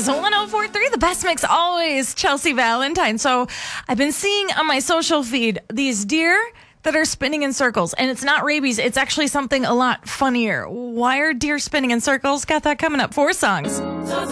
is 104.3, the best mix always, Chelsea Valentine. So I've been seeing on my social feed these deer that are spinning in circles, and it's not rabies. It's actually something a lot funnier. Why are deer spinning in circles? Got that coming up. 4 songs.